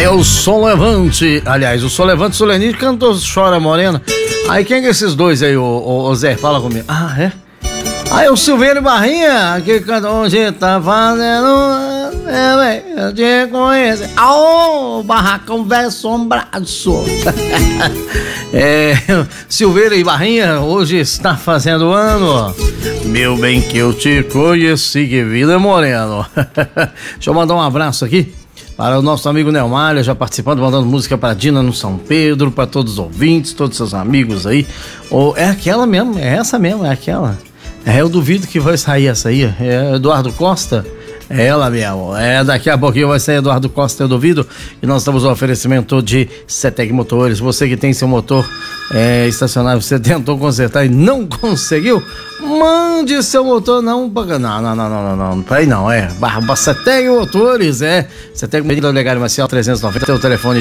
É o Sol Levante. Aliás, o Sol Levante, Solenite cantou Chora Morena. Aí quem é esses dois aí, o Zé? Fala comigo. Ah, é? Aí o Silveira Barrinha, que canta Onde tá fazendo. Eu te conheço. Aô, barracão velho assombrado. Silveira e Barrinha, hoje está fazendo ano. Meu bem, que eu te conheci, que vida moreno. Deixa eu mandar um abraço aqui para o nosso amigo Neumália, já participando, mandando música para Dina no São Pedro, para todos os ouvintes, todos os seus amigos aí. É aquela mesmo, é essa mesmo, é aquela. Eu duvido que vai sair essa aí. É Eduardo Costa. É ela mesmo. Daqui a pouquinho vai sair Eduardo Costa, eu duvido. E nós estamos no oferecimento de CETEG Motores. Você que tem seu motor estacionável, você tentou consertar e não conseguiu, mande seu motor não. Peraí, não. Barra CETEG Motores. CETEG Medida Legal Marcial 390. Teu telefone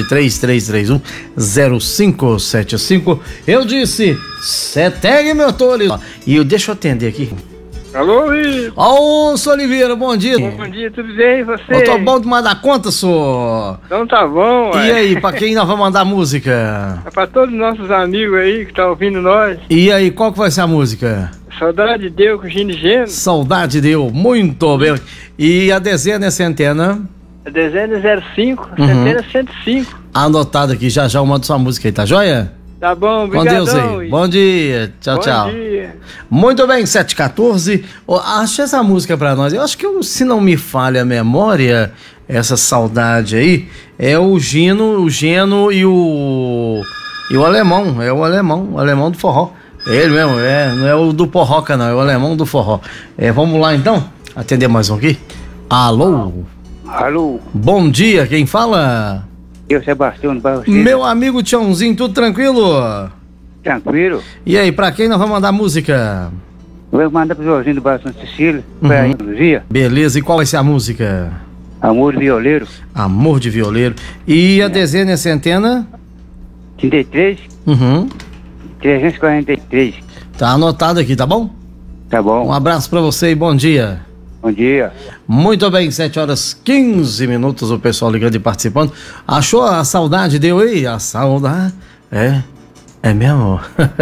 3331-0575. Eu disse CETEG Motores. E deixa eu atender aqui. Alô, Luiz. Ô, Oliveira, bom dia. Bom dia, tudo bem? E você? Eu tô bom de mandar conta, senhor. Então tá bom, ué. E aí, pra quem nós vamos mandar música? É pra todos os nossos amigos aí que estão ouvindo nós. E aí, qual que vai ser a música? Saudade de Deus com Gino Geno. Saudade de Deus, muito bem. E a dezena é centena? A dezena é 05, centena é 105. Anotado aqui, já eu mando sua música aí, tá joia? Tá bom, obrigado. Com Deus aí. Bom dia. Tchau, tchau. Bom dia. Muito bem, 7h14. Acha essa música pra nós. Eu acho que, se não me falha a memória, essa saudade aí, é o Geno e o alemão. É o alemão do forró. É ele mesmo, não é o do porroca, não. É o alemão do forró. Vamos lá, então? Atender mais um aqui. Alô? Alô? Bom dia, quem fala? Eu, Sebastião, meu amigo Tiãozinho, tudo tranquilo? Tranquilo. E aí, pra quem nós vamos mandar música? Vou mandar pro Jorginho do Bairro Santa Cecília, pra dia. Beleza, e qual vai ser a música? Amor de Violeiro. Amor de Violeiro. E a dezena é centena? 33. 343. Tá anotado aqui, tá bom? Tá bom. Um abraço pra você e bom dia. Bom dia. Muito bem, 7h15, o pessoal ligando e participando. Achou a saudade? Deu aí? A saudade? É mesmo?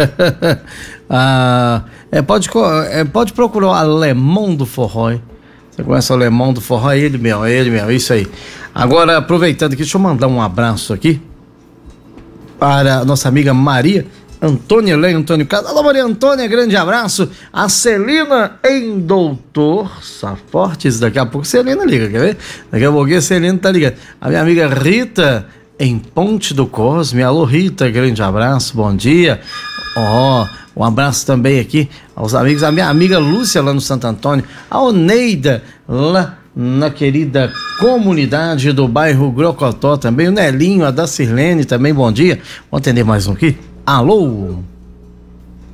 Pode procurar o alemão do forró, hein? Você conhece o alemão do forró? É ele mesmo, isso aí. Agora, aproveitando aqui, deixa eu mandar um abraço aqui para a nossa amiga Maria Antônia Leia, Antônio Carlos. Alô, Maria Antônia, grande abraço. A Celina em Doutor Safortes, daqui a pouco Celina liga, quer ver? Daqui a pouquinho a Celina tá ligando. A minha amiga Rita em Ponte do Cosme. Alô, Rita, grande abraço, bom dia. Um abraço também aqui aos amigos, a minha amiga Lúcia lá no Santo Antônio, a Oneida lá na querida comunidade do bairro Grocotó também, o Nelinho, a da Sirlene também, bom dia. Vamos atender mais um aqui. Alô?